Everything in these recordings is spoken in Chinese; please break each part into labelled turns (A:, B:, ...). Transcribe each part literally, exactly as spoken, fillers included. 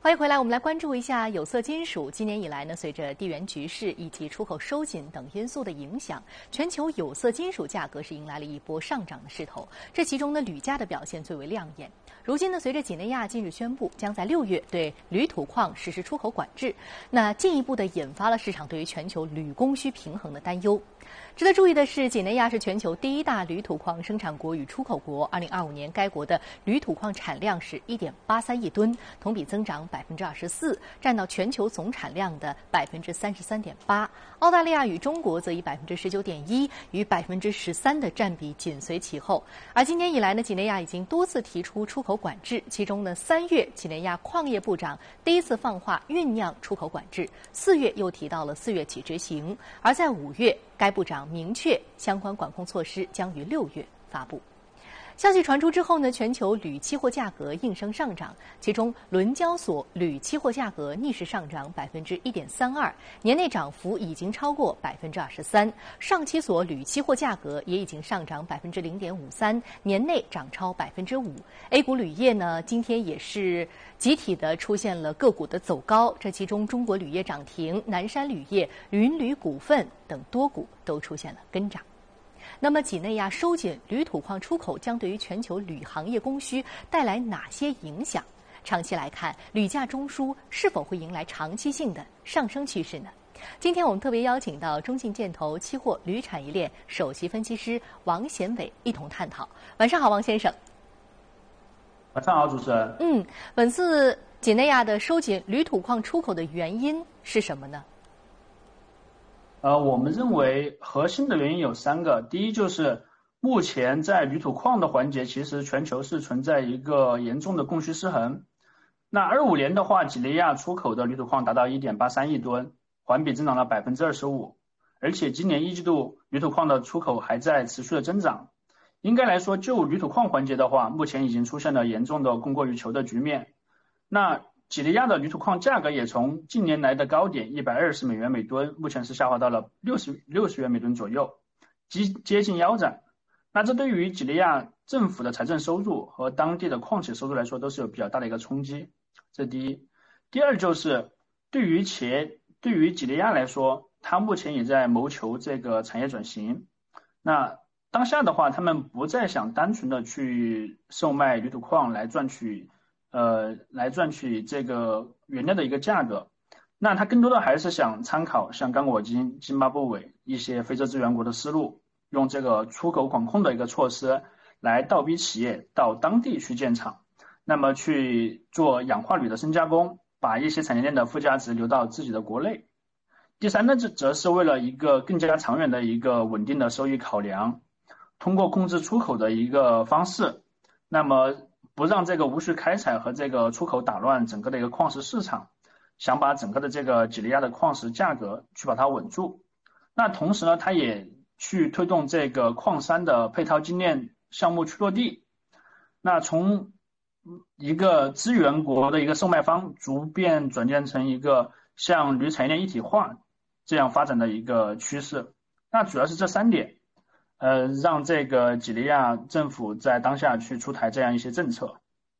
A: 欢迎回来，我们来关注一下有色金属。今年以来呢，随着地缘局势以及出口收紧等因素的影响，全球有色金属价格是迎来了一波上涨的势头。这其中呢，铝价的表现最为亮眼。如今呢，随着几内亚近日宣布将在六月对铝土矿实施出口管制，那进一步的引发了市场对于全球铝供需平衡的担忧。值得注意的是，几内亚是全球第一大铝土矿生产国与出口国。二零二五年，该国的铝土矿产量是一点八三亿吨，同比增长百分之二十四，占到全球总产量的百分之三十三点八。澳大利亚与中国则以百分之十九点一与百分之十三的占比紧随其后。而今年以来呢，几内亚已经多次提出出口管制，其中呢，三月几内亚矿业部长第一次放话酝酿出口管制，四月又提到了四月起执行，而在五月，该部长明确相关管控措施将于六月发布。消息传出之后呢，全球铝期货价格应声上涨，其中伦交所铝期货价格逆势上涨百分之一点三二，年内涨幅已经超过百分之二十三。上期所铝期货价格也已经上涨百分之零点五三，年内涨超百分之五。A 股铝业呢，今天也是集体的出现了个股的走高，这其中中国铝业涨停，南山铝业、云铝股份等多股都出现了跟涨。那么，几内亚收紧铝土矿出口将对于全球铝行业供需带来哪些影响？长期来看，铝价中枢是否会迎来长期性的上升趋势呢？今天我们特别邀请到中信建投期货铝产业链首席分析师王贤伟一同探讨。晚上好，王先生。
B: 晚上好，主持人。
A: 嗯，本次几内亚的收紧铝土矿出口的原因是什么呢？
B: 呃，我们认为核心的原因有三个。第一，就是目前在铝土矿的环节，其实全球是存在一个严重的供需失衡。那二五年的话，几内亚出口的铝土矿达到一点八三亿吨，环比增长了百分之二十五，而且今年一季度铝土矿的出口还在持续的增长。应该来说，就铝土矿环节的话，目前已经出现了严重的供过于求的局面。那几内亚的铝土矿价格也从近年来的高点一百二十美元每吨，目前是下滑到了六十六十元每吨左右，接接近腰斩。那这对于几内亚政府的财政收入和当地的矿企收入来说，都是有比较大的一个冲击。这是第一。第二，就是对于企业，对于几内亚来说，它目前也在谋求这个产业转型。那当下的话，他们不再想单纯的去售卖铝土矿来赚取。呃，来赚取这个原料的一个价格，那它更多的还是想参考像刚果金、津巴布韦一些非洲资源国的思路，用这个出口管控的一个措施来倒逼企业到当地去建厂，那么去做氧化铝的深加工，把一些产业链的附加值留到自己的国内。第三呢，这则是为了一个更加长远的一个稳定的收益考量，通过控制出口的一个方式，那么不让这个无序开采和这个出口打乱整个的一个矿石市场，想把整个的这个几内亚的矿石价格去把它稳住。那同时呢，它也去推动这个矿山的配套精炼项目去落地。那从一个资源国的一个售卖方，逐渐转变成一个向铝产业链一体化这样发展的一个趋势。那主要是这三点。呃，让这个几内亚政府在当下去出台这样一些政策。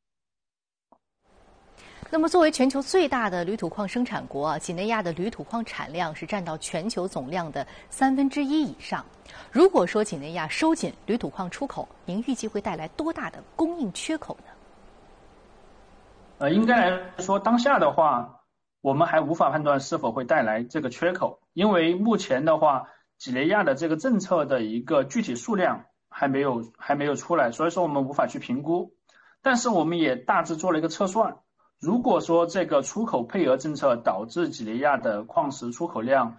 A: 那么，作为全球最大的铝土矿生产国啊，几内亚的铝土矿产量是占到全球总量的三分之一以上。如果说几内亚收紧铝土矿出口，您预计会带来多大的供应缺口呢？
B: 呃，应该来说，当下的话，我们还无法判断是否会带来这个缺口，因为目前的话，几内亚的这个政策的一个具体数量还没有还没有出来，所以说我们无法去评估。但是我们也大致做了一个测算，如果说这个出口配额政策导致几内亚的矿石出口量